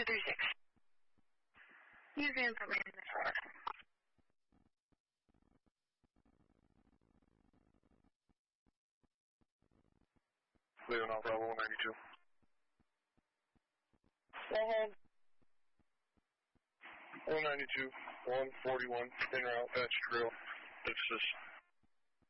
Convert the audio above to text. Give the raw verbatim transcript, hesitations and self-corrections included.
three six. Use the information. Leaving off level one ninety-two. Go ahead. one ninety-two, one forty-one, in route, patch drill, Texas.